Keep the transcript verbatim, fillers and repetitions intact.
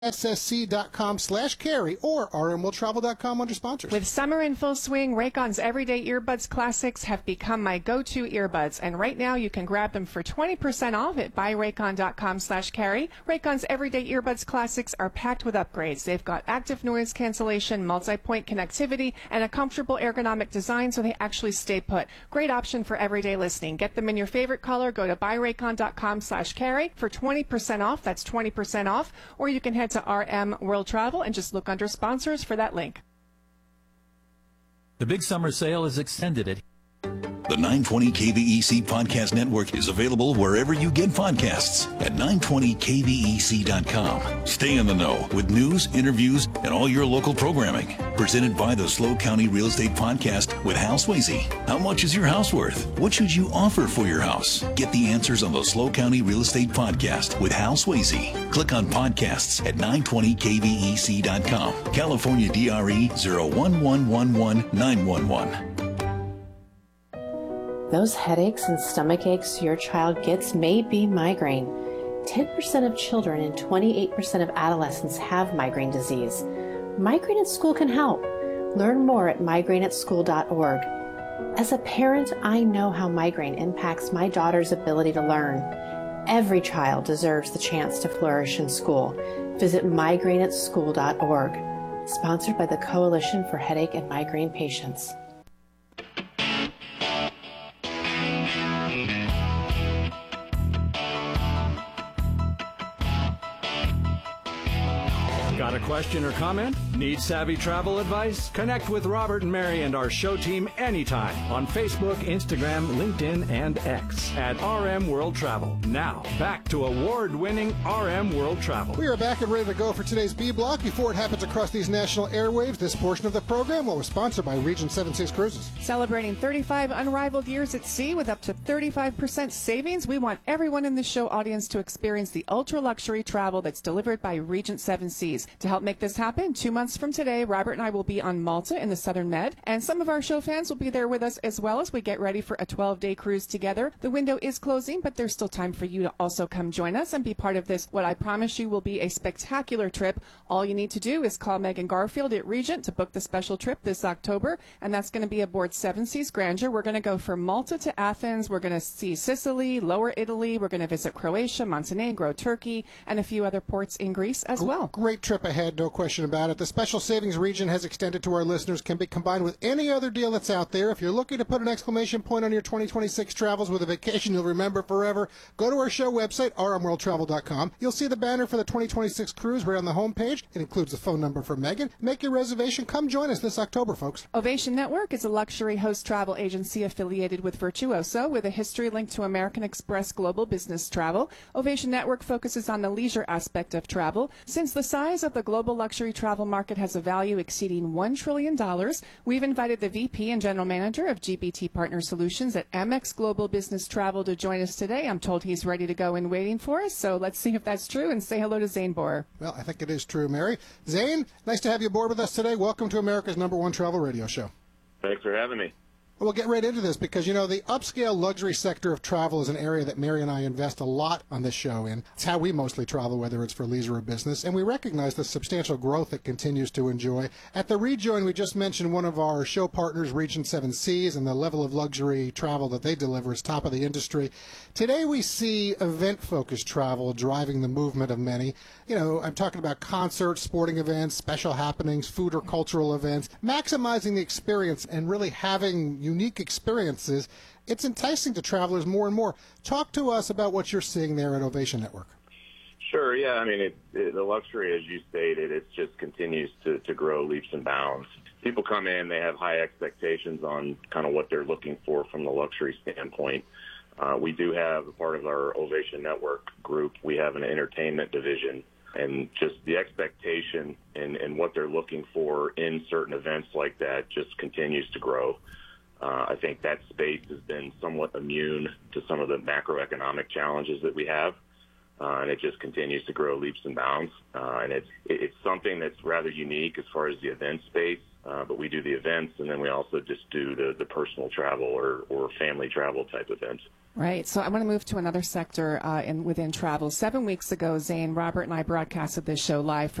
ssc.com slash carry or r m world travel dot com under sponsors. With summer in full swing, Raycon's Everyday Earbuds Classics have become my go-to earbuds, and right now you can grab them for twenty percent off at buy raycon dot com slash carry. Raycon's Everyday Earbuds Classics are packed with upgrades. They've got active noise cancellation, multi-point connectivity, and a comfortable ergonomic design so they actually stay put. Great option for everyday listening. Get them in your favorite color. Go to buy raycon dot com slash carry for twenty percent off. That's twenty percent off. Or you can head to R M World Travel and just look under sponsors for that link. The big summer sale is extended at The nine twenty K V E C Podcast Network is available wherever you get podcasts at nine twenty K V E C dot com. Stay in the know with news, interviews, and all your local programming. Presented by the SLO County Real Estate Podcast with Hal Swayze. How much is your house worth? What should you offer for your house? Get the answers on the SLO County Real Estate Podcast with Hal Swayze. Click on podcasts at nine twenty K V E C dot com. California D R E zero one one one one nine one one. Those headaches and stomach aches your child gets may be migraine. ten percent of children and twenty-eight percent of adolescents have migraine disease. Migraine at School can help. Learn more at migraine at school dot org. As a parent, I know how migraine impacts my daughter's ability to learn. Every child deserves the chance to flourish in school. Visit migraine at school dot org. Sponsored by the Coalition for Headache and Migraine Patients. Got a question or comment? Need savvy travel advice? Connect with Robert and Mary and our show team anytime on Facebook, Instagram, LinkedIn, and X at R M World Travel. Now, back to award-winning R M World Travel. We are back and ready to go for today's B Block. Before it happens across these national airwaves, this portion of the program was sponsored by Region seven Seas Cruises. Celebrating thirty-five unrivaled years at sea with up to thirty-five percent savings, we want everyone in the show audience to experience the ultra-luxury travel that's delivered by Regent Seven Seas. To help make this happen, two months from today, Robert and I will be on Malta in the Southern Med, and some of our show fans will be there with us as well as we get ready for a twelve-day cruise together. The window is closing, but there's still time for you to also come join us and be part of this, what I promise you will be a spectacular trip. All you need to do is call Megan Garfield at Regent to book the special trip this October, and that's going to be aboard Seven Seas Grandeur. We're going to go from Malta to Athens. We're going to see Sicily, Lower Italy. We're going to visit Croatia, Montenegro, Turkey, and a few other ports in Greece as well. Great trip ahead, no question about it. The special savings Region has extended to our listeners can be combined with any other deal that's out there. If you're looking to put an exclamation point on your twenty twenty-six travels with a vacation you'll remember forever, go to our show website, r m world travel dot com. You'll see the banner for the twenty twenty-six cruise right on the homepage. It includes the phone number for Megan. Make your reservation. Come join us this October, folks. Ovation Network is a luxury host travel agency affiliated with Virtuoso with a history linked to American Express Global Business Travel. Ovation Network focuses on the leisure aspect of travel. Since the size of the global luxury travel market has a value exceeding one trillion dollars, we've invited the V P and General Manager of G B T Partner Solutions at Amex Global Business Travel to join us today. I'm told he's ready to go and waiting for us, so let's see if that's true and say hello to Zane Borer. Well, I think it is true, Mary. Zane, nice to have you aboard with us today. Welcome to America's number one travel radio show. Thanks for having me. We'll get right into this because, you know, the upscale luxury sector of travel is an area that Mary and I invest a lot on this show in. It's how we mostly travel, whether it's for leisure or business, and we recognize the substantial growth it continues to enjoy. At the Rejoin, we just mentioned one of our show partners, Region Seven Seas, and the level of luxury travel that they deliver is top of the industry. Today we see event-focused travel driving the movement of many. You know, I'm talking about concerts, sporting events, special happenings, food or cultural events, maximizing the experience and really having unique experiences. It's enticing to travelers more and more. Talk to us about what you're seeing there at Ovation Network. Sure, yeah. I mean, it, it, the luxury, as you stated, it just continues to, to grow leaps and bounds. People come in, they have high expectations on kind of what they're looking for from the luxury standpoint. Uh, we do have a part of our Ovation Network group. We have an entertainment division, and just the expectation and, and what they're looking for in certain events like that just continues to grow. Uh, I think that space has been somewhat immune to some of the macroeconomic challenges that we have, uh, and it just continues to grow leaps and bounds. Uh, and it's it's something that's rather unique as far as the event space, uh, but we do the events, and then we also just do the, the personal travel or, or family travel type events. Right. So I want to move to another sector uh, in within travel. Seven weeks ago, Zane, Robert, and I broadcasted this show live